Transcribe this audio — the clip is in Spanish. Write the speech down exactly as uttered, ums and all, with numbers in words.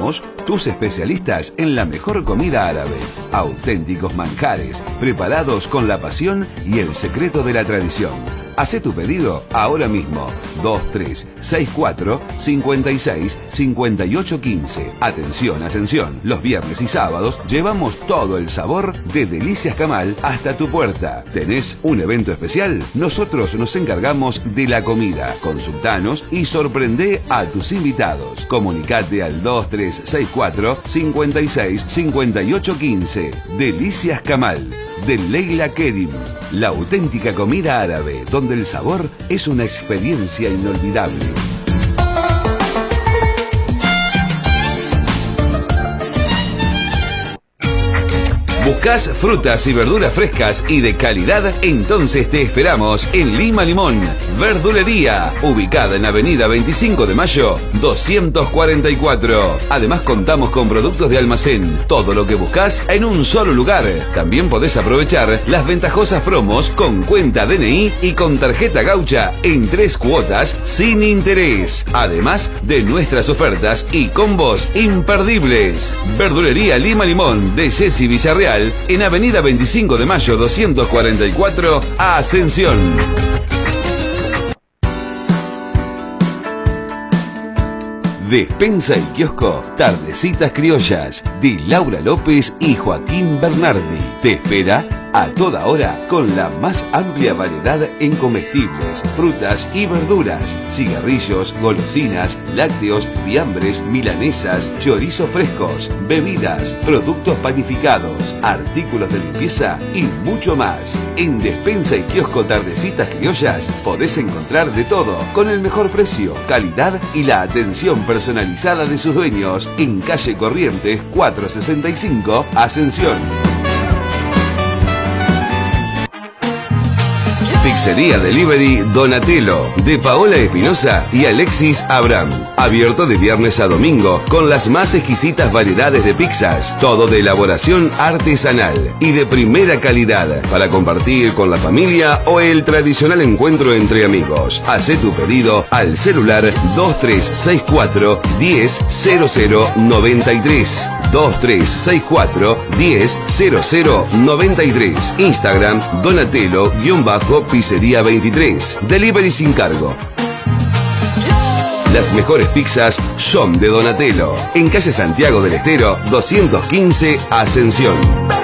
Somos tus especialistas en la mejor comida árabe. Auténticos manjares, preparados con la pasión y el secreto de la tradición. Hacé tu pedido ahora mismo. dos tres seis cuatro, cinco seis, cinco ocho uno cinco. Atención, Ascensión. Los viernes y sábados llevamos todo el sabor de Delicias Kamal hasta tu puerta. ¿Tenés un evento especial? Nosotros nos encargamos de la comida. Consultanos y sorprende a tus invitados. Comunicate al dos tres seis cuatro, cinco seis, cinco ocho uno cinco. Delicias Kamal, de Leila Kerim. La auténtica comida árabe, donde el sabor es una experiencia inolvidable. ¿Buscas frutas y verduras frescas y de calidad? Entonces te esperamos en Lima Limón, Verdulería, ubicada en Avenida veinticinco de Mayo, doscientos cuarenta y cuatro. Además contamos con productos de almacén, todo lo que buscas en un solo lugar. También podés aprovechar las ventajosas promos con cuenta D N I y con tarjeta gaucha en tres cuotas sin interés. Además de nuestras ofertas y combos imperdibles. Verdulería Lima Limón de Jessy Villarreal, en Avenida veinticinco de Mayo doscientos cuarenta y cuatro, Ascensión. Despensa y kiosco Tardecitas Criollas de Laura López y Joaquín Bernardi. Te espera a toda hora con la más amplia variedad en comestibles, frutas y verduras, cigarrillos, golosinas, lácteos, fiambres, milanesas, chorizos frescos, bebidas, productos panificados, artículos de limpieza y mucho más. En Despensa y Kiosco Tardecitas Criollas podés encontrar de todo con el mejor precio, calidad y la atención personalizada de sus dueños en calle Corrientes cuatrocientos sesenta y cinco, Ascensión. Pizzería Delivery Donatello, de Paola Espinosa y Alexis Abraham. Abierto de viernes a domingo con las más exquisitas variedades de pizzas. Todo de elaboración artesanal y de primera calidad para compartir con la familia o el tradicional encuentro entre amigos. Hacé tu pedido al celular dos tres seis cuatro, diez, cero cero noventa y tres. dos tres seis cuatro, diez, cero cero noventa y tres. Instagram Donatello-Pizzería veintitrés. Delivery sin cargo. Las mejores pizzas son de Donatello. En calle Santiago del Estero, doscientos quince, Ascensión.